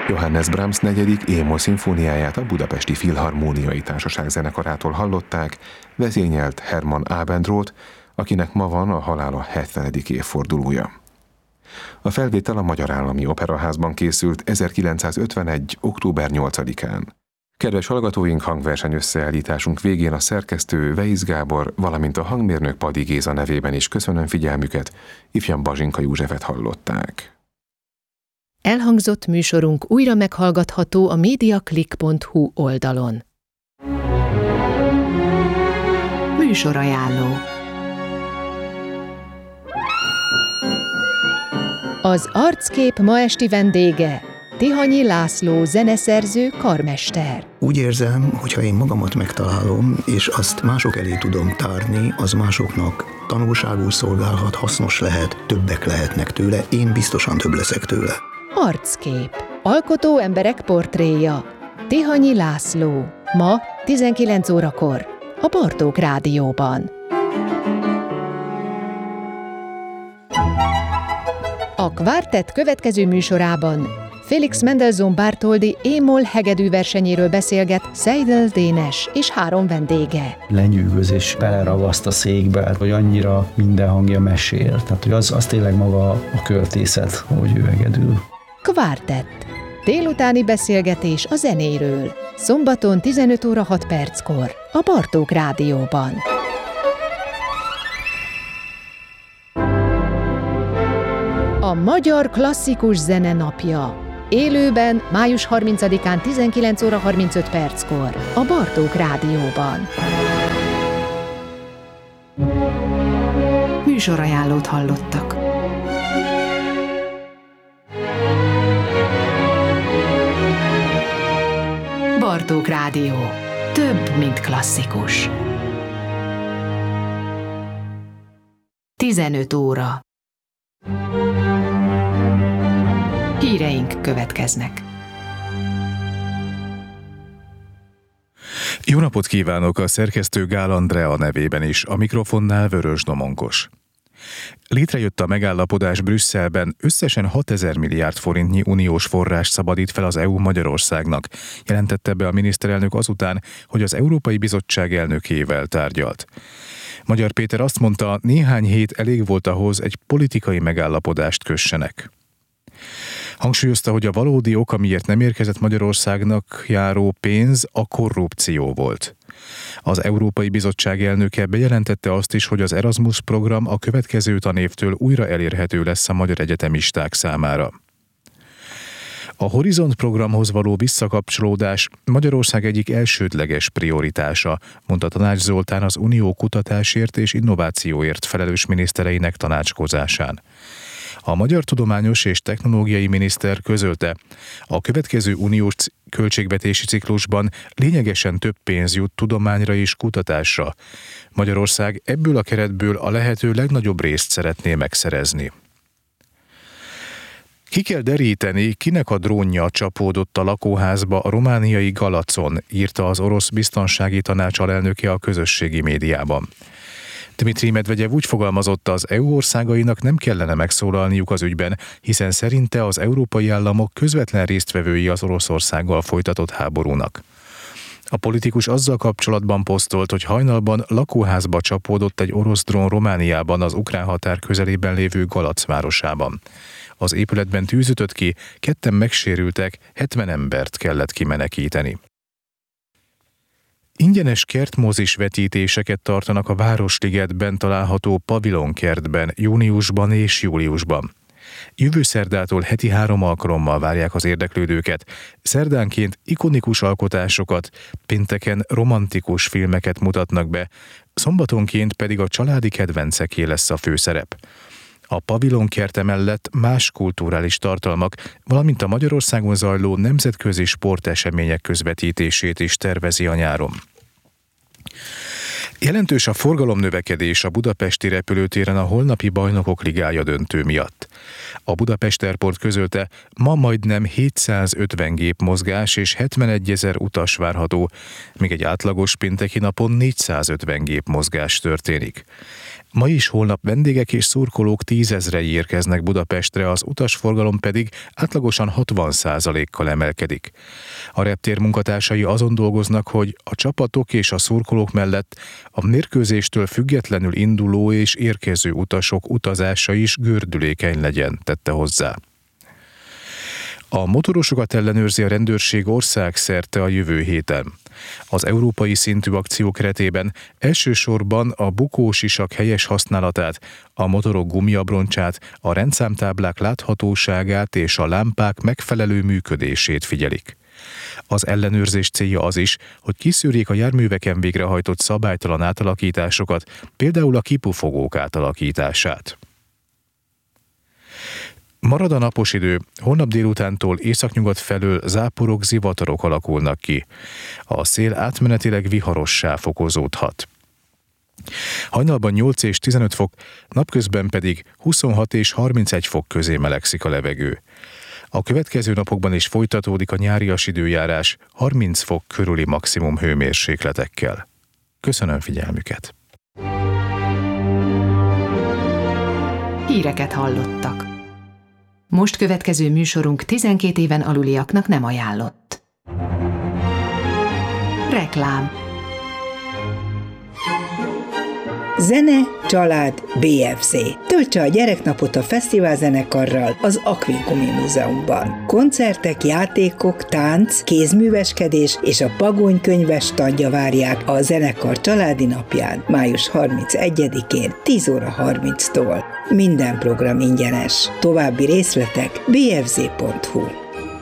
Johannes Brahms 4. émol szimfóniáját a Budapesti Filharmóniai Társaság zenekarától hallották, vezényelt Hermann Abendroth, akinek ma van a halála 70. évfordulója. A felvétel a Magyar Állami Operaházban készült 1951. október 8-án. Kedves hallgatóink, hangverseny összeállításunk végén a szerkesztő Weisz Gábor, valamint a hangmérnök Padi Géza nevében is köszönöm figyelmüket, ifjabb Bazsinka Józsefet hallották. Elhangzott műsorunk újra meghallgatható a mediaclick.hu oldalon. Műsorajánló. Az arckép ma esti vendége Tihanyi László, zeneszerző, karmester. Úgy érzem, hogyha én magamat megtalálom, és azt mások elé tudom tárni, az másoknak tanulságul szolgálhat, hasznos lehet, többek lehetnek tőle, én biztosan több leszek tőle. Arckép. Alkotó emberek portréja. Tihanyi László. Ma 19 órakor a Bartók Rádióban. A Kvártett következő műsorában Félix Mendelssohn Bartholdy émol hegedű versenyéről beszélget Seidel Dénes és 3 vendége. Lenyűgöz és beleragaszt a székbe, hogy annyira minden hangja mesél. Tehát, hogy az tényleg maga a költészet, hogy ő hegedül. Kvártett. Délutáni beszélgetés a zenéről. Szombaton 15 óra 6 perckor a Bartók Rádióban. A Magyar Klasszikus Zene Napja. Élőben május 30-án 19 óra 35 perckor a Bartók Rádióban. Műsorajánlót hallottak. Bartók Rádió. Több, mint klasszikus. 15 óra. Híreink következnek. Jó napot kívánok, a szerkesztő Gál Andrea nevében is, a mikrofonnál Vörös Domonkos. Létrejött a megállapodás Brüsszelben, összesen 6000 milliárd forintnyi uniós forrás szabadít fel az EU Magyarországnak, jelentette be a miniszterelnök azután, hogy az Európai Bizottság elnökével tárgyalt. Magyar Péter azt mondta, néhány hét elég volt ahhoz, egy politikai megállapodást kössenek. Hangsúlyozta, hogy a valódi ok, amiért nem érkezett Magyarországnak járó pénz, a korrupció volt. Az Európai Bizottság elnöke bejelentette azt is, hogy az Erasmus program a következő tanévtől újra elérhető lesz a magyar egyetemisták számára. A Horizont programhoz való visszakapcsolódás Magyarország egyik elsődleges prioritása, mondta Tanács Zoltán az Unió kutatásért és innovációért felelős minisztereinek tanácskozásán. A magyar tudományos és technológiai miniszter közölte, a következő uniós költségvetési ciklusban lényegesen több pénz jut tudományra és kutatásra. Magyarország ebből a keretből a lehető legnagyobb részt szeretné megszerezni. Ki kell deríteni, kinek a drónja csapódott a lakóházba a romániai Galacon, írta az orosz biztonsági tanács alelnöke a közösségi médiában. Dmitri Medvegyev úgy fogalmazott, az EU országainak nem kellene megszólalniuk az ügyben, hiszen szerinte az európai államok közvetlen résztvevői az Oroszországgal folytatott háborúnak. A politikus azzal kapcsolatban posztolt, hogy hajnalban lakóházba csapódott egy orosz drón Romániában, az ukrán határ közelében lévő Galac városában. Az épületben tűz ütött ki, 2 megsérültek, 70 embert kellett kimenekíteni. Ingyenes kertmozis vetítéseket tartanak a Városligetben található pavilonkertben júniusban és júliusban. Jövő szerdától heti 3 alkalommal várják az érdeklődőket. Szerdánként ikonikus alkotásokat, pénteken romantikus filmeket mutatnak be, szombatonként pedig a családi kedvenceké lesz a főszerep. A pavilonkert mellett más kulturális tartalmak, valamint a Magyarországon zajló nemzetközi sportesemények közvetítését is tervezi a nyáron. Jelentős a forgalomnövekedés a budapesti repülőtéren a holnapi Bajnokok Ligája döntő miatt. A Budapest Airport közölte, ma majdnem 750 gépmozgás és 71 000 utas várható, míg egy átlagos pénteki napon 450 gépmozgás történik. Ma is holnap vendégek és szurkolók 10 000-ei érkeznek Budapestre, az utasforgalom pedig átlagosan 60%-kal emelkedik. A reptér munkatársai azon dolgoznak, hogy a csapatok és a szurkolók mellett a mérkőzéstől függetlenül induló és érkező utasok utazása is gördülékeny legyen, tette hozzá. A motorosokat ellenőrzi a rendőrség országszerte a jövő héten. Az európai szintű akció keretében elsősorban a bukósisak helyes használatát, a motorok gumiabroncsát, a rendszámtáblák láthatóságát és a lámpák megfelelő működését figyelik. Az ellenőrzés célja az is, hogy kiszűrjék a járműveken végrehajtott szabálytalan átalakításokat, például a kipufogók átalakítását. Marad a napos idő, holnap délutántól északnyugat felől záporok, zivatarok alakulnak ki. A szél átmenetileg viharossá fokozódhat. Hajnalban 8 és 15 fok, napközben pedig 26 és 31 fok közé melegszik a levegő. A következő napokban is folytatódik a nyárias időjárás 30 fok körüli maximum hőmérsékletekkel. Köszönöm figyelmüket! Híreket hallottak. Most következő műsorunk 12 éven aluliaknak nem ajánlott. Reklám. Zene, család, BFZ. Töltse a gyereknapot a fesztiválzenekarral az Aquincumi Múzeumban. Koncertek, játékok, tánc, kézműveskedés és a Pagony könyves standja várják a zenekar családi napján, május 31-én 10:30-tól. Minden program ingyenes. További részletek bfz.hu.